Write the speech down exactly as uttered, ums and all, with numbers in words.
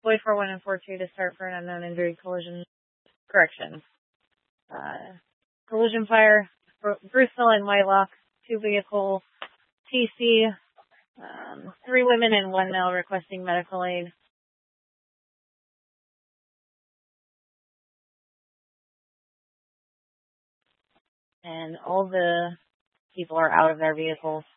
Boyd four one and four two to start for an unknown injury collision. Correction. Uh, collision fire, Bristol and Whitelock, two vehicle T C, um, three women and one male requesting medical aid. And all the people are out of their vehicles.